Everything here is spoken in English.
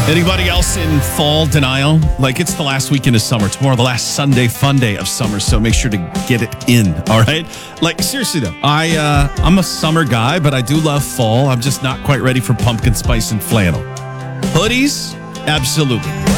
Anybody else in fall denial? Like, it's the last weekend of summer. Tomorrow, the last Sunday fun day of summer. So make sure to get it in. All right. Like, seriously though, I'm a summer guy, but I do love fall. I'm just not quite ready for pumpkin spice and flannel. Hoodies, absolutely.